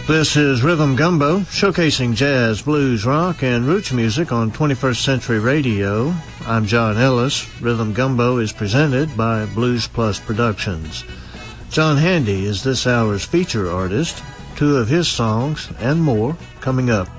This is Rhythm Gumbo, showcasing jazz, blues, rock, and roots music on 21st Century Radio. I'm John Ellis. Rhythm Gumbo is presented by Blues Plus Productions. John Handy is this hour's feature artist. Two of his songs and more coming up.